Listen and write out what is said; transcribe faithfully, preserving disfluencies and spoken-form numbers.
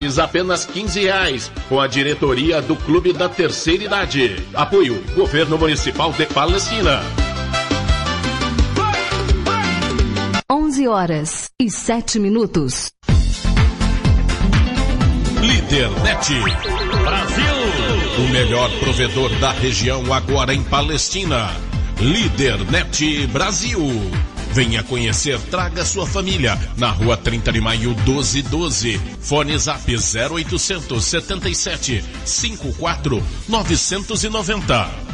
apenas quinze reais, com a diretoria do Clube da Terceira Idade. Apoio Governo Municipal de Palestina. onze horas e sete minutos. Lídernet Brasil, o melhor provedor da região agora em Palestina. Lídernet Brasil. Venha conhecer, traga sua família. Na rua trinta de maio, doze doze. Fone Zap zero oitocentos setenta e sete, cinquenta e quatro, novecentos e noventa.